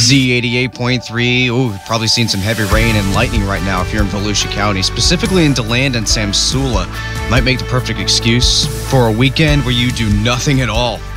Z88.3. Ooh, probably seeing some heavy rain and lightning right now if you're in Volusia County, specifically in DeLand and Samsula. Might make the perfect excuse for a weekend where you do nothing at all.